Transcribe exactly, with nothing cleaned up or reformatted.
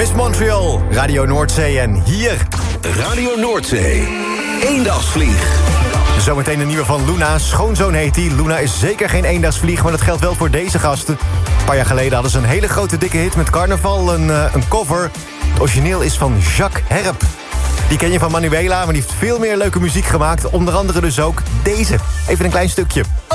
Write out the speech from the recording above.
Miss Montreal, Radio Noordzee en hier... Radio Noordzee, eendagsvlieg. Zometeen een nieuwe van Luna, Schoonzoon heet die. Luna is zeker geen eendagsvlieg, maar dat geldt wel voor deze gasten. Een paar jaar geleden hadden ze een hele grote dikke hit met carnaval, een, uh, een cover. Het origineel is van Jacques Herp. Die ken je van Manuela, maar die heeft veel meer leuke muziek gemaakt. Onder andere dus ook deze. Even een klein stukje.